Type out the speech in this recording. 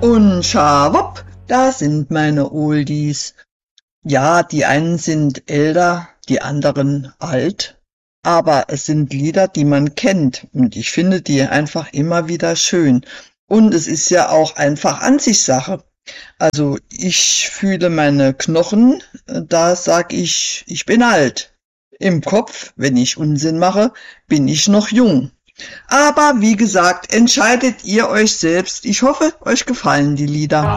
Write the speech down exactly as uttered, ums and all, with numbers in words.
Und schawupp, da sind meine Oldies. Ja, die einen sind älter, die anderen alt. Aber es sind Lieder, die man kennt. Und ich finde die einfach immer wieder schön. Und es ist ja auch einfach Ansichtssache. Also ich fühle meine Knochen, da sag ich, ich bin alt. Im Kopf, wenn ich Unsinn mache, bin ich noch jung. Aber wie gesagt, entscheidet ihr euch selbst. Ich hoffe, euch gefallen die Lieder.